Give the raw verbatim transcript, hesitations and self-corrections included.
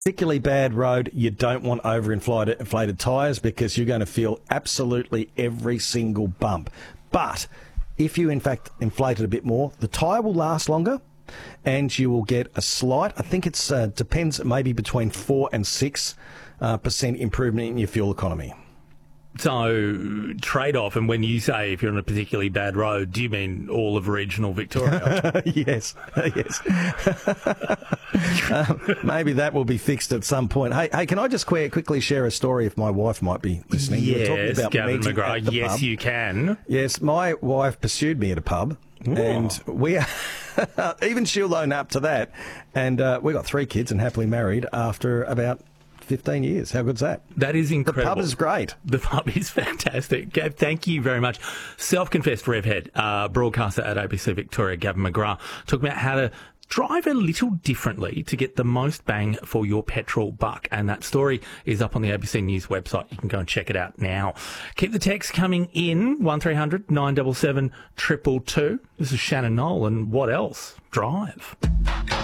Particularly bad road, you don't want overinflated inflated tyres because you're going to feel absolutely every single bump. But if you, in fact, inflate it a bit more, the tyre will last longer and you will get a slight, I think it uh, depends, maybe between four and six uh, percent improvement in your fuel economy. So, trade-off, and when you say if you're on a particularly bad road, do you mean all of regional Victoria? Yes, yes. um, maybe that will be fixed at some point. Hey, hey, can I just qu- quickly share a story if my wife might be listening? Yes, you were talking about Gavin meeting McGrath, at the yes, pub. you can. Yes, my wife pursued me at a pub, Ooh. and we are, even she'll own up to that, and uh, we got three kids and happily married after about fifteen years. How good's that? That is incredible. The pub is great. The pub is fantastic. Gav, thank you very much. Self-confessed revhead, uh, broadcaster at A B C Victoria, Gavin McGrath, talking about how to drive a little differently to get the most bang for your petrol buck. And that story is up on the A B C News website. You can go and check it out now. Keep the text coming in, one three hundred nine seven seven two two two. This is Shannon Knoll, and what else? Drive.